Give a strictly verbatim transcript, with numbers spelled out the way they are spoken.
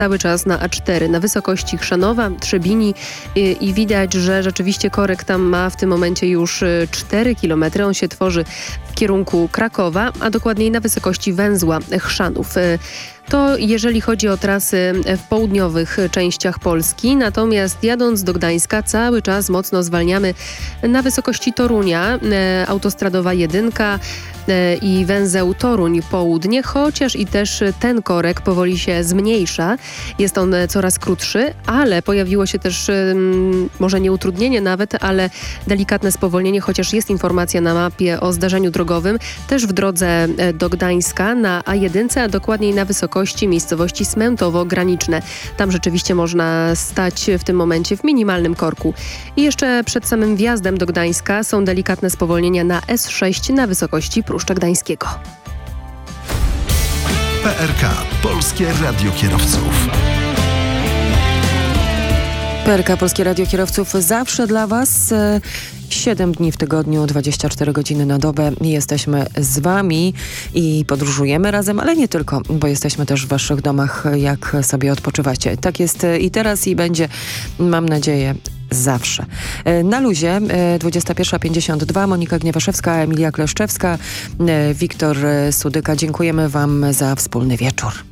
cały czas na A cztery, na wysokości Chrzanowa, Trzebini i, i widać, że rzeczywiście korek tam ma w tym momencie już cztery kilometry. On się tworzy w kierunku Krakowa, a dokładniej na wysokości węzła Chrzanów. To jeżeli chodzi o trasy w południowych częściach Polski, natomiast jadąc do Gdańska cały czas mocno zwalniamy na wysokości Torunia, autostradowa jedynka i węzeł Toruń Południe, chociaż i też ten korek powoli się zmniejsza. Jest on coraz krótszy, ale pojawiło się też może nie utrudnienie nawet, ale delikatne spowolnienie, chociaż jest informacja na mapie o zdarzeniu drogowym też w drodze do Gdańska na A jeden, a dokładniej na wysokości miejscowości Smętowo-Graniczne. Tam rzeczywiście można stać w tym momencie w minimalnym korku. I jeszcze przed samym wjazdem do Gdańska są delikatne spowolnienia na S sześć na wysokości Pruszcza Gdańskiego. P R K. Polskie Radio Kierowców. P R K Polskie Radio Kierowców zawsze dla Was. siedem dni w tygodniu, dwadzieścia cztery godziny na dobę. Jesteśmy z Wami i podróżujemy razem, ale nie tylko, bo jesteśmy też w Waszych domach, jak sobie odpoczywacie. Tak jest i teraz i będzie, mam nadzieję, zawsze. Na luzie dwudziesta pierwsza pięćdziesiąt dwa. Monika Gniewaszewska, Emilia Kleszczewska, Wiktor Sudyka. Dziękujemy Wam za wspólny wieczór.